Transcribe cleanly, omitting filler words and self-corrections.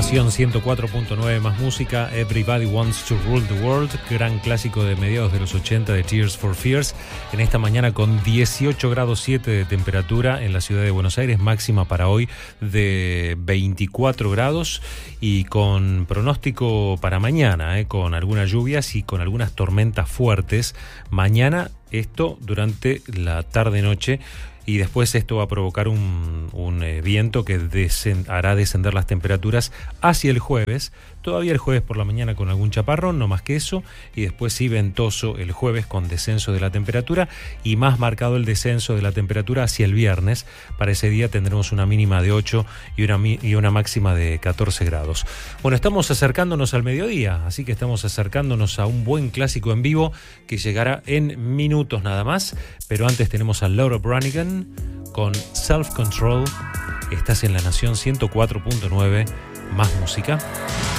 Nación 104.9 más música, Everybody Wants to Rule the World, gran clásico de mediados de los 80 de Tears for Fears, en esta mañana con 18 grados 7 de temperatura en la ciudad de Buenos Aires, máxima para hoy de 24 grados y con pronóstico para mañana, con algunas lluvias y con algunas tormentas fuertes. Mañana esto durante la tarde-noche. Y después esto va a provocar un viento que hará descender las temperaturas hacia el jueves. Todavía el jueves por la mañana con algún chaparrón, no más que eso. Y después sí ventoso el jueves con descenso de la temperatura. Y más marcado el descenso de la temperatura hacia el viernes. Para ese día tendremos una mínima de 8 y una máxima de 14 grados. Bueno, estamos acercándonos al mediodía. Así que estamos acercándonos a un buen clásico en vivo que llegará en minutos nada más. Pero antes tenemos a Laura Branigan con Self Control. Estás en La Nación 104.9, más música.